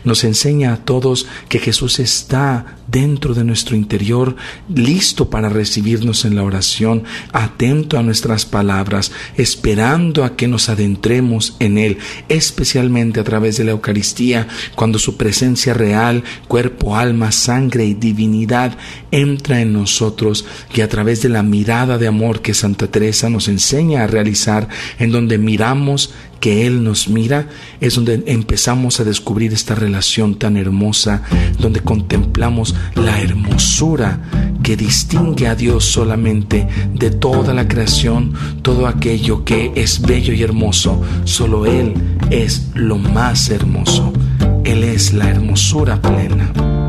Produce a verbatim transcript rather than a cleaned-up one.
Nos enseña a todos que Jesús está dentro de nuestro interior, listo para recibirnos en la oración, atento a nuestras palabras, esperando a que nos adentremos en Él, especialmente a través de la Eucaristía, cuando su presencia real, cuerpo, alma, sangre y divinidad entra en nosotros, y a través de la mirada de amor que Santa Teresa nos enseña a realizar, en donde miramos que Él nos mira, es donde empezamos a descubrir esta relación tan hermosa, donde contemplamos la hermosura que distingue a Dios solamente de toda la creación, todo aquello que es bello y hermoso. Solo Él es lo más hermoso. Él es la hermosura plena.